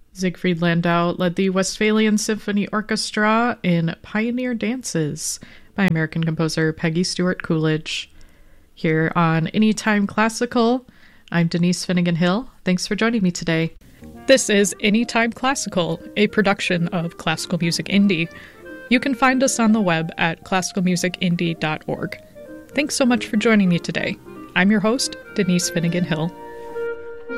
Siegfried Landau led the Westphalian Symphony Orchestra in Pioneer Dances by American composer Peggy Stewart Coolidge. Here on Anytime Classical, I'm Denise Finnegan Hill. Thanks for joining me today. This is Anytime Classical, a production of Classical Music Indie. You can find us on the web at classicalmusicindie.org. Thanks so much for joining me today. I'm your host, Denise Finnegan Hill.